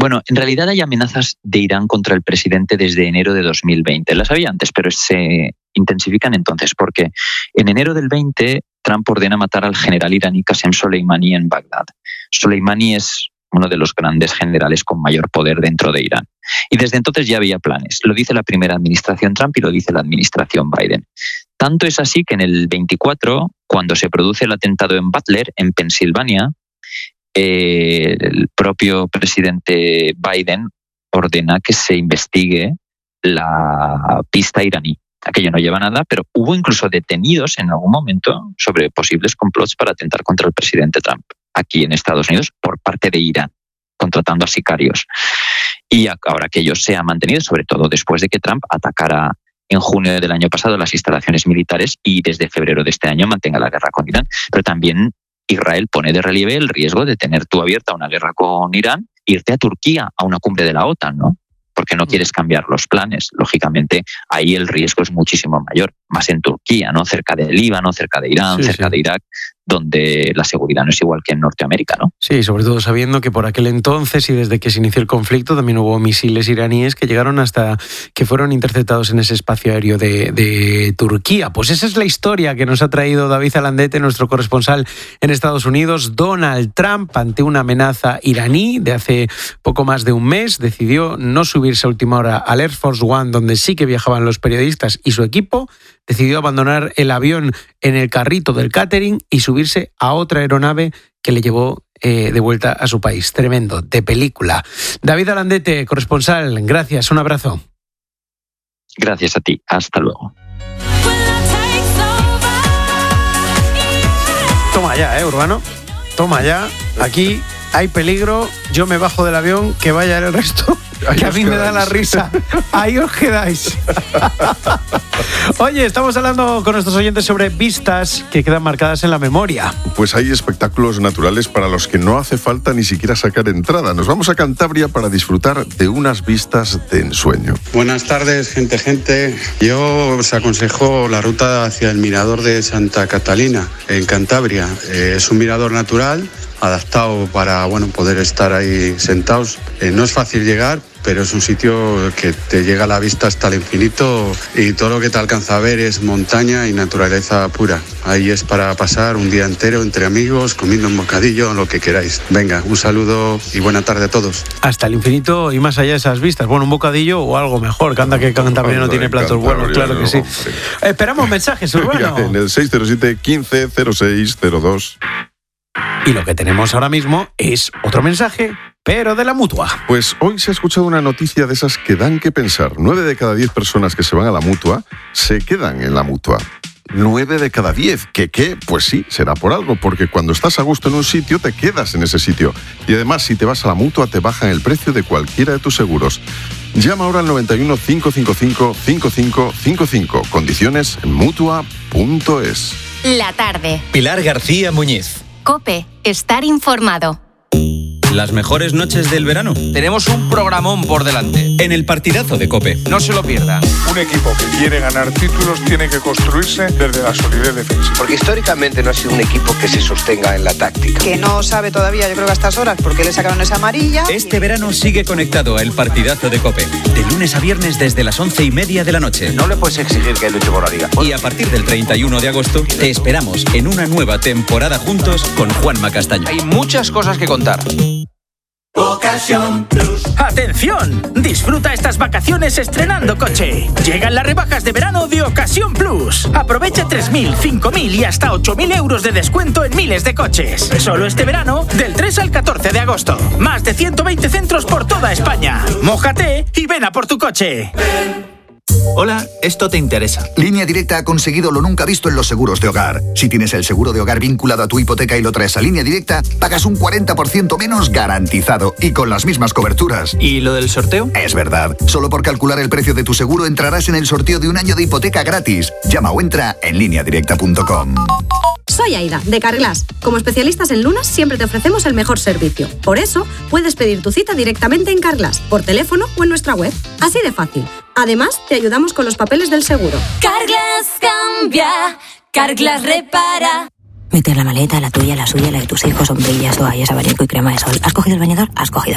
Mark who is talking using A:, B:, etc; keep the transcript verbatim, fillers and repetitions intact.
A: Bueno, en realidad hay amenazas de Irán contra el presidente desde enero de dos mil veinte. Las había antes, pero se intensifican entonces porque en enero del veinte Trump ordena matar al general iraní Qasem Soleimani en Bagdad. Soleimani es uno de los grandes generales con mayor poder dentro de Irán. Y desde entonces ya había planes. Lo dice la primera administración Trump y lo dice la administración Biden. Tanto es así que en el veinticuatro, cuando se produce el atentado en Butler, en Pensilvania, eh, el propio presidente Biden ordena que se investigue la pista iraní. Aquello no lleva nada, pero hubo incluso detenidos en algún momento sobre posibles complots para atentar contra el presidente Trump aquí en Estados Unidos por parte de Irán, contratando a sicarios. Y ahora que ello se ha mantenido, sobre todo después de que Trump atacara en junio del año pasado las instalaciones militares y desde febrero de este año mantenga la guerra con Irán. Pero también Israel pone de relieve el riesgo de tener tú abierta una guerra con Irán, irte a Turquía a una cumbre de la OTAN, ¿no? Porque no quieres cambiar los planes. Lógicamente, ahí el riesgo es muchísimo mayor, más en Turquía, ¿no? Cerca del Líbano, cerca de Irán, sí, cerca sí. de Irak, donde la seguridad no es igual que en Norteamérica, ¿no?
B: Sí, sobre todo sabiendo que por aquel entonces y desde que se inició el conflicto también hubo misiles iraníes que llegaron hasta que fueron interceptados en ese espacio aéreo de, de Turquía. Pues esa es la historia que nos ha traído David Alandete, nuestro corresponsal en Estados Unidos. Donald Trump, ante una amenaza iraní de hace poco más de un mes, decidió no subirse a última hora al Air Force One, donde sí que viajaban los periodistas y su equipo. Decidió abandonar el avión en el carrito del catering y subirse a otra aeronave que le llevó eh, de vuelta a su país. Tremendo, de película. David Alandete, corresponsal, gracias, un abrazo.
A: Gracias a ti, hasta luego.
B: Toma ya, ¿eh, Urbano? Toma ya, aquí hay peligro, yo me bajo del avión, que vaya el resto, que a mí me da la risa. Ahí os quedáis. Oye, estamos hablando con nuestros oyentes sobre vistas que quedan marcadas en la memoria.
C: Pues hay espectáculos naturales para los que no hace falta ni siquiera sacar entrada. Nos vamos a Cantabria para disfrutar de unas vistas de ensueño.
D: Buenas tardes, gente, gente. Yo os aconsejo la ruta hacia el mirador de Santa Catalina, en Cantabria. Eh, es un mirador natural, adaptado para bueno, poder estar ahí sentados. Eh, no es fácil llegar, pero es un sitio que te llega a la vista hasta el infinito y todo lo que te alcanza a ver es montaña y naturaleza pura. Ahí es para pasar un día entero entre amigos, comiendo un bocadillo, lo que queráis. Venga, un saludo y buena tarde a todos.
B: Hasta el infinito y más allá de esas vistas. Bueno, un bocadillo o algo mejor, que anda que Cantabria no tiene platos buenos, claro que sí. Esperamos mensajes, Urbano.
C: En el seis cero siete, quince, cero seis cero dos.
B: Y lo que tenemos ahora mismo es otro mensaje, pero de la Mutua.
C: Pues hoy se ha escuchado una noticia de esas que dan que pensar. Nueve de cada diez personas que se van a la Mutua se quedan en la Mutua. Nueve de cada diez. ¿Qué qué? Pues sí, será por algo, porque cuando estás a gusto en un sitio, te quedas en ese sitio. Y además, si te vas a la Mutua, te bajan el precio de cualquiera de tus seguros. Llama ahora al noventa y uno, cinco cinco cinco, cinco cinco cinco cinco. Condiciones en mutua punto es.
E: La tarde.
F: Pilar García Muñiz.
E: COPE. Estar informado.
F: Las mejores noches del verano.
G: Tenemos un programón por delante.
F: En el partidazo de COPE.
G: No se lo pierdan.
H: Un equipo que quiere ganar títulos tiene que construirse desde la solidez defensiva.
I: Porque históricamente no ha sido un equipo que se sostenga en la táctica.
J: Que no sabe todavía, yo creo que a estas horas, por qué le sacaron esa amarilla.
F: Este verano sigue conectado a el partidazo de COPE. De lunes a viernes desde las once y media de la noche.
I: No le puedes exigir que luche por la liga.
F: Y a partir del treinta y uno de agosto te esperamos en una nueva temporada juntos con Juanma Castaño.
G: Hay muchas cosas que contar.
K: Ocasión Plus. ¡Atención! Disfruta estas vacaciones estrenando coche. Llegan las rebajas de verano de Ocasión Plus. Aprovecha tres mil, cinco mil y hasta ocho mil euros de descuento en miles de coches. Solo este verano, del tres al catorce de agosto. Más de ciento veinte centros por toda España. Mójate y ven a por tu coche. Ven.
L: Hola, esto te interesa.
M: Línea Directa ha conseguido lo nunca visto en los seguros de hogar. Si tienes el seguro de hogar vinculado a tu hipoteca y lo traes a Línea Directa, pagas un cuarenta por ciento menos garantizado y con las mismas coberturas.
L: ¿Y lo del sorteo?
M: Es verdad. Solo por calcular el precio de tu seguro entrarás en el sorteo de un año de hipoteca gratis. Llama o entra en línea directa punto com.
N: Soy Aida, de Carglass. Como especialistas en lunas, siempre te ofrecemos el mejor servicio. Por eso, puedes pedir tu cita directamente en Carglass, por teléfono o en nuestra web. Así de fácil. Además, te ayudamos con los papeles del seguro.
E: Carglass cambia, Carglass repara.
O: Meter la maleta, la tuya, la suya, la de tus hijos, sombrillas, toallas, abanico y crema de sol. ¿Has cogido el bañador? Has cogido.